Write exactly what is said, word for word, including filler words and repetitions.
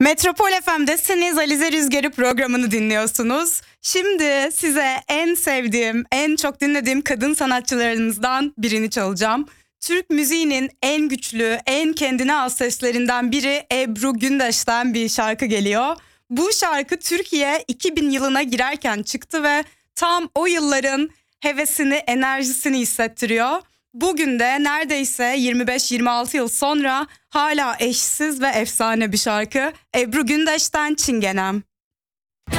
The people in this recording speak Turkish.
Metropol F M'desiniz, Alize Rüzgarı programını dinliyorsunuz. Şimdi size en sevdiğim, en çok dinlediğim kadın sanatçılarımızdan birini çalacağım. Türk müziğinin en güçlü, en kendine has seslerinden biri Ebru Gündeş'ten bir şarkı geliyor. Bu şarkı Türkiye iki bin yılına girerken çıktı ve tam o yılların hevesini, enerjisini hissettiriyor. Bugün de neredeyse yirmi beş yirmi altı yıl sonra hala eşsiz ve efsane bir şarkı. Ebru Gündeş'ten Çingenem.